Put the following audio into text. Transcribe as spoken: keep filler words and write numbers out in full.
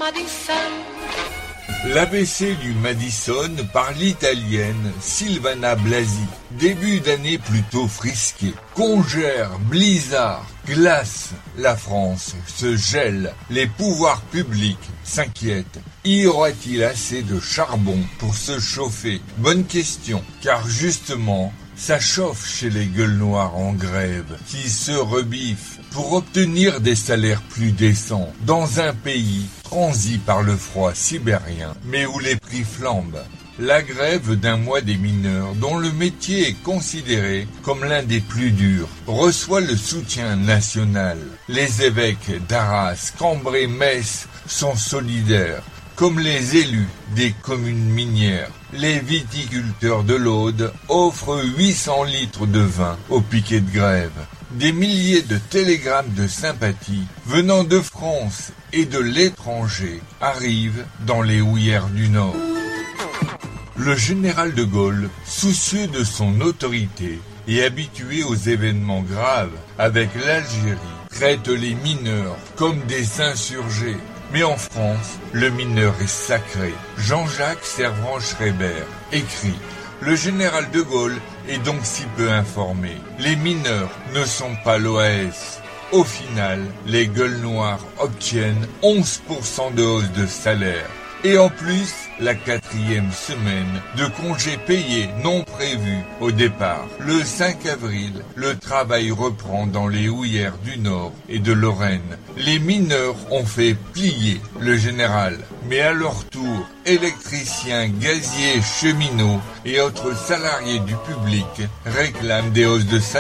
Madison. L'A B C du Madison par l'italienne Silvana Blasi. Début d'année plutôt frisqué. Congère, blizzard, glace. La France se gèle. Les pouvoirs publics s'inquiètent. Y aura-t-il assez de charbon pour se chauffer? Bonne question, car justement, ça chauffe chez les gueules noires en grève, qui se rebiffent pour obtenir des salaires plus décents, dans un pays transi par le froid sibérien, mais où les prix flambent. La grève d'un mois des mineurs, dont le métier est considéré comme l'un des plus durs, reçoit le soutien national. Les évêques d'Arras, Cambrai, Metz sont solidaires, comme les élus des communes minières. Les viticulteurs de l'Aude offrent huit cents litres de vin au piquet de grève. Des milliers de télégrammes de sympathie venant de France et de l'étranger arrivent dans les houillères du Nord. Le général de Gaulle, soucieux de son autorité et habitué aux événements graves avec l'Algérie, traite les mineurs comme des insurgés. Mais en France, le mineur est sacré. Jean-Jacques Servan-Schreiber écrit « Le général de Gaulle est donc si peu informé. Les mineurs ne sont pas l'O A S. » Au final, les gueules noires obtiennent onze pour cent de hausse de salaire. Et en plus, la quatrième semaine de congés payés non prévus au départ. Le cinq avril, le travail reprend dans les houillères du Nord et de Lorraine. Les mineurs ont fait plier le général. Mais à leur tour, électriciens, gaziers, cheminots et autres salariés du public réclament des hausses de salaire.